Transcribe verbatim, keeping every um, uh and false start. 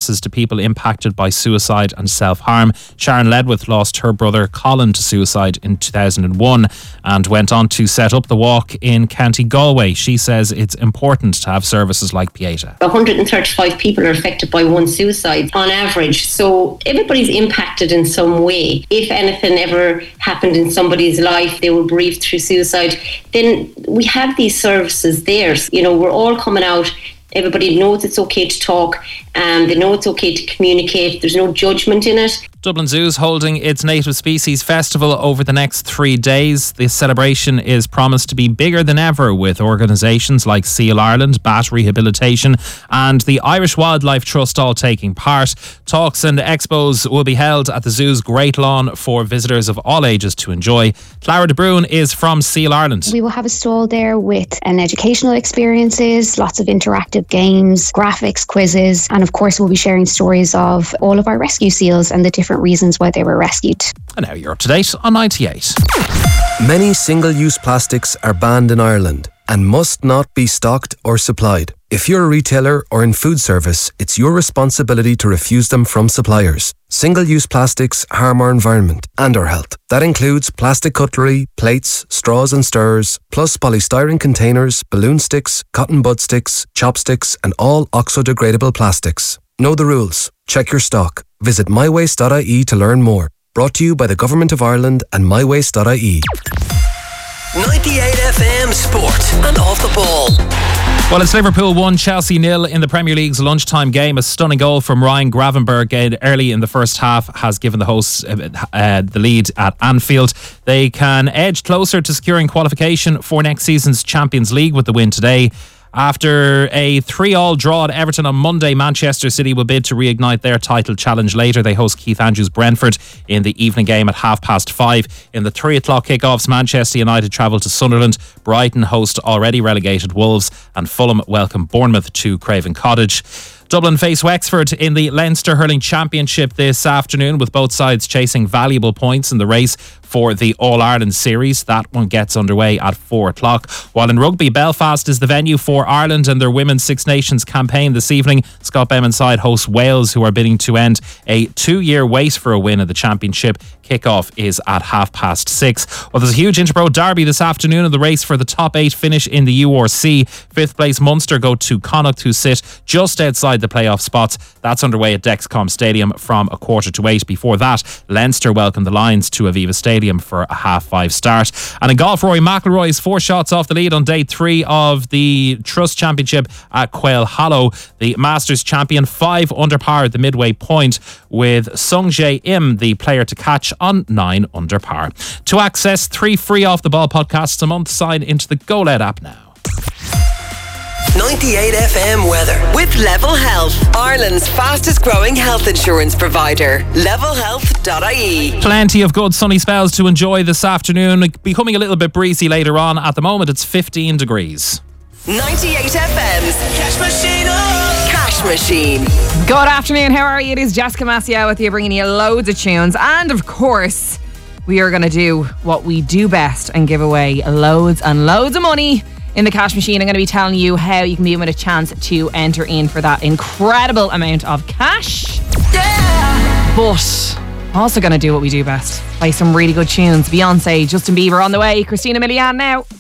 services to people impacted by suicide and self-harm. Sharon Ledwith lost her brother Colin to suicide in two thousand one and went on to set up the walk in County Galway. She says it's important to have services like Pieta. one hundred thirty-five people are affected by one suicide on average, so everybody's impacted in some way. If anything ever happened in somebody's life, they were bereaved through suicide, then we have these services there. You know, we're all coming out. Everybody knows it's okay to talk, and they know it's okay to communicate. There's no judgment in it. Dublin Zoo's holding its Native Species Festival over the next three days. The celebration is promised to be bigger than ever, with organisations like Seal Ireland, Bat Rehabilitation and the Irish Wildlife Trust all taking part. Talks and expos will be held at the Zoo's Great Lawn for visitors of all ages to enjoy. Clara De Bruin is from Seal Ireland. We will have a stall there with an educational experiences, lots of interactive games, graphics, quizzes, and of course we'll be sharing stories of all of our rescue seals and the different reasons why they were rescued. And now you're up to date on ninety-eight. Many single-use plastics are banned in Ireland and must not be stocked or supplied. If you're a retailer or in food service, it's your responsibility to refuse them from suppliers. Single-use plastics harm our environment and our health. That includes plastic cutlery, plates, straws and stirrers, plus polystyrene containers, balloon sticks, cotton bud sticks, chopsticks and all oxo-degradable plastics. Know the rules. Check your stock. Visit my waste dot I E to learn more. Brought to you by the Government of Ireland and my waste dot I E. ninety-eight F M Sport and Off the Ball. Well, it's Liverpool one, Chelsea nil in the Premier League's lunchtime game. A stunning goal from Ryan Gravenberg early in the first half has given the hosts uh, uh, the lead at Anfield. They can edge closer to securing qualification for next season's Champions League with the win today. After a three all draw at Everton on Monday, Manchester City will bid to reignite their title challenge later. They host Keith Andrews' Brentford in the evening game at half past five. In the three o'clock kickoffs, Manchester United travel to Sunderland. Brighton host already relegated Wolves, and Fulham welcome Bournemouth to Craven Cottage. Dublin face Wexford in the Leinster Hurling Championship this afternoon, with both sides chasing valuable points in the race for the All-Ireland series. That one gets underway at four o'clock. While in rugby, Belfast is the venue for Ireland and their Women's Six Nations campaign this evening. Scott Bowman side hosts Wales, who are bidding to end a two-year wait for a win at the championship. Kickoff is at half past six. Well, there's a huge Interbro derby this afternoon in the race for the top eight finish in the U R C. Fifth place Munster go to Connacht, who sit just outside the playoff spots. That's underway at Dexcom Stadium from a quarter to eight. Before that, Leinster welcome the Lions to Aviva Stadium for a half five start. And in golf, Rory McIlroy is four shots off the lead on day three of the Trust Championship at Quail Hollow. The Masters champion five under par at the midway point, with Sung Jae Im the player to catch on nine under par. To access three free off the ball podcasts a month, sign into the GoLed app now. ninety-eight F M weather with Level Health, Ireland's fastest growing health insurance provider. level health dot I E. Plenty of good sunny spells to enjoy this afternoon, becoming a little bit breezy later on. At the moment it's fifteen degrees. ninety-eight F M's Cash Machine. Oh. Cash Machine. Good afternoon, how are you? It is Jessica Maciel with you, bringing you loads of tunes, and of course we are going to do what we do best and give away loads and loads of money in the Cash Machine. I'm going to be telling you how you can be in with a chance to enter in for that incredible amount of cash. Yeah. But also going to do what we do best, play some really good tunes. Beyonce, Justin Bieber on the way, Christina Milian now.